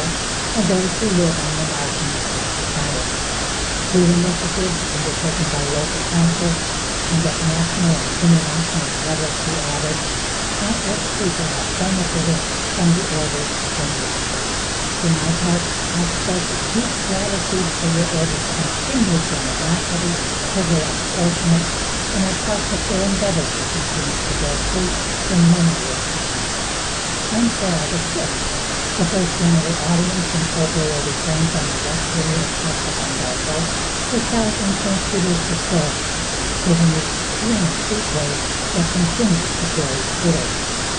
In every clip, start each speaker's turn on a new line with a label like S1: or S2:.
S1: people and those who live on the margins of society. Through initiatives undertaken by local councils and at national and international levels, he added, countless people have benefited from the Order's generosity. For my part, I express deep gratitude for your Order's continued generosity to the less fortunate, and I trust that your endeavors will continue to bear fruit for many years to come. And for August 6th, the first general audience in folklore returns on the west wing of Casa Gandolfo was held in St. Peter's Basilica, giving the extreme heat wave that continues to plague Italy.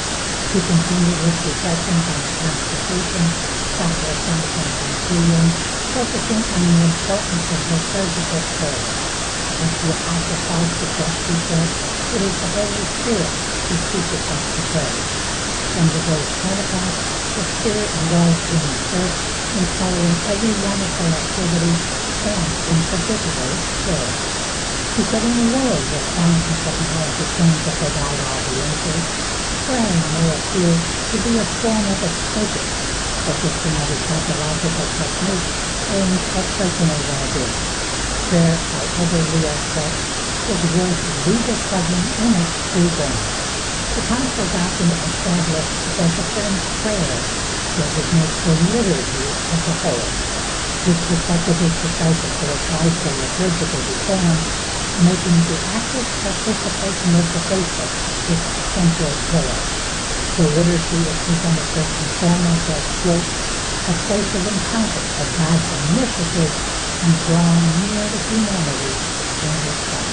S1: He continued his reflections on the Constitution, Sacro Sanctum Concilium, focusing on the importance of liturgical prayer. As the Apostle Paul suggests, he said, it is the Holy Spirit who teaches us to pray. From the day of Pentecost, the Spirit dwells in the Church, empowering every one of her activities, and in particular, prayer. He said, in a world where science and technology claim to provide all the answers, praying may appear to be a form of escapism, a systematic psychological technique aimed at personal well-being. Prayer, however Leo said, is worth rediscovering in its true form. The Council document established that the term prayer designates the liturgy as a whole. This reflected his decisive to apply to liturgical reform, making the active participation of the faithful its central pillar. The liturgy is presented first and foremost as quote, a place of encounter of God's initiative and drawing near to humanity in his Son.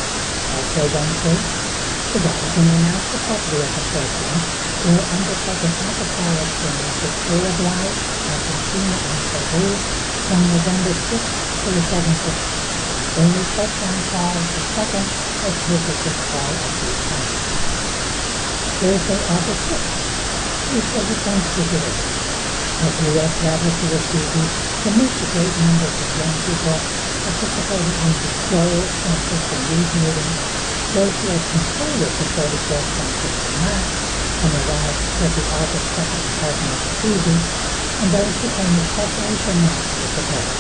S1: Also Wednesday, the Vatican announced the Pope Leo XIV will undertake an apostolic journey to Uruguay, Argentina, and Peru from November 6th to the 17th. Only Pope John Paul II has visited all of these countries. Thursday, August 6th, is the Saints' Jubilee. As Leo traveled to Assisi to meet the great numbers of young people participating in the Soul Franciscan Youth Meeting, those who had completed the 44th Franciscan Mass and arrived for the August 2nd Cardinal of Assisi, and those who came especially for Mass with the Pope.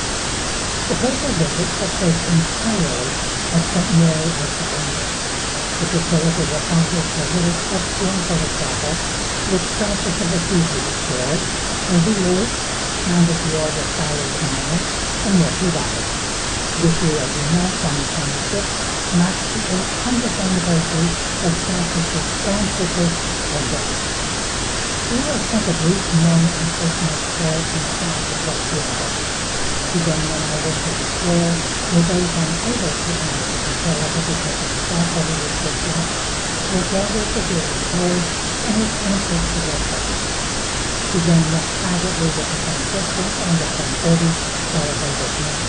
S1: The papal visit took place entirely at St. Mary of the Angels. The Basilica will house a little sub-Piazzolo chapel, which Francis of Assisi restored, where he lived, founded the Order of Friars Minor, and where he died. This year, as you know, 2026, marks the 800th anniversary of Francis's Francis's Order. We will take a brief moment in personal prayer inside the sub-Piazzolo. Beginning when I went to the square, where those unable to enter the Basilica because of capacity restrictions will gather to hear his words and his answers to their questions. Begin next privately with the Franciscans and at 10:30 celebrated Mass.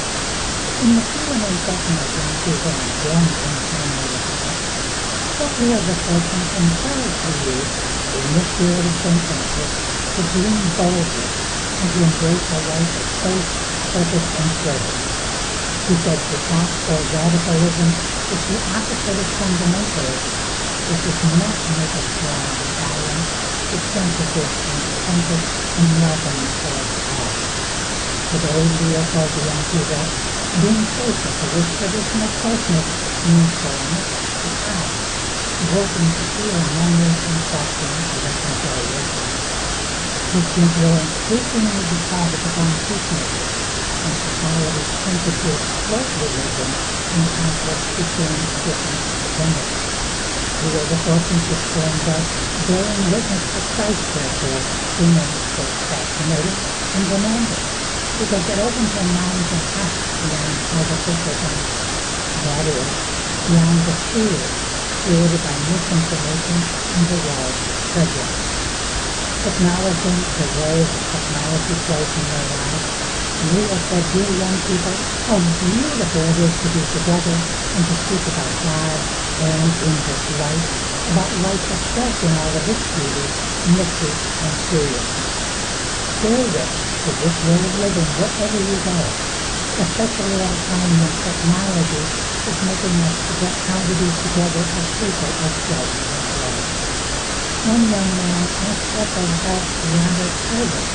S1: In the Q&A session of young people and one informal Mass, Pope Leo XIV encouraged the youth, in the spirit of St. Francis, to dream boldly and to embrace a life of faith, purpose, and service. He said the gospel radicalism is the opposite of fundamentalism. It does not make us blind to violence, it's sensitive and attentive and welcoming towards all. Today, Leo told the young people, being faithful to this traditional closeness means showing it to God, working to heal memories and fostering reconciliation. Christians will increasingly be called to become peacemakers, and society's tendency to exploit religion in conflict between different identities. Leo XIV explained that bearing witness to Christ, therefore, remains both fascinating and demanding, because it opens our minds and hearts beyond artificial boundaries. That is, beyond the fears created by misinformation and the walls of prejudice. Acknowledging the role that technology plays in their lives, Leo said, dear young people, how beautiful it is to be together and to speak about God and in this life, about life itself in all of its beauty, mystery, and seriousness. Bear witness to this way of living wherever you go, especially at a time when technology is making us forget how to be together as people of flesh and blood. One young man asked what they felt beyond their service